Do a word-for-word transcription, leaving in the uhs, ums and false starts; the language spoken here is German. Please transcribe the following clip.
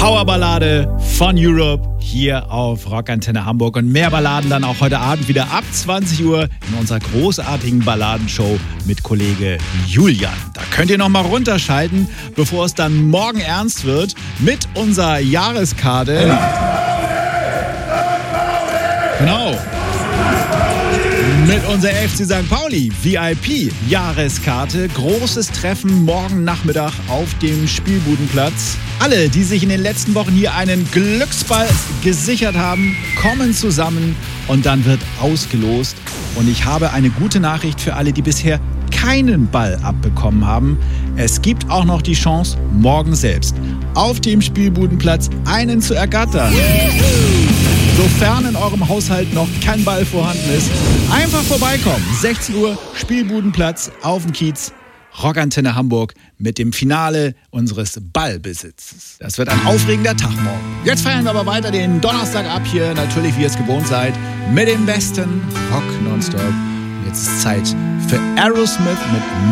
Powerballade von Europe hier auf Rockantenne Hamburg und mehr Balladen dann auch heute Abend wieder ab zwanzig Uhr in unserer großartigen Balladenshow mit Kollege Julian. Da könnt ihr noch mal runterschalten, bevor es dann morgen ernst wird mit unserer Jahreskarte. Genau. Mit unserer F C Sankt Pauli V I P-Jahreskarte. Großes Treffen morgen Nachmittag auf dem Spielbudenplatz. Alle, die sich in den letzten Wochen hier einen Glücksball gesichert haben, kommen zusammen und dann wird ausgelost. Und ich habe eine gute Nachricht für alle, die bisher keinen Ball abbekommen haben. Es gibt auch noch die Chance, morgen selbst auf dem Spielbudenplatz einen zu ergattern. Sofern in eurem Haushalt noch kein Ball vorhanden ist, einfach vorbeikommen. sechzehn Uhr, Spielbudenplatz auf dem Kiez, Rockantenne Hamburg mit dem Finale unseres Ballbesitzes. Das wird ein aufregender Tag morgen. Jetzt feiern wir aber weiter den Donnerstag ab hier, natürlich wie ihr es gewohnt seid, mit dem besten Rock nonstop. Jetzt ist Zeit für Aerosmith mit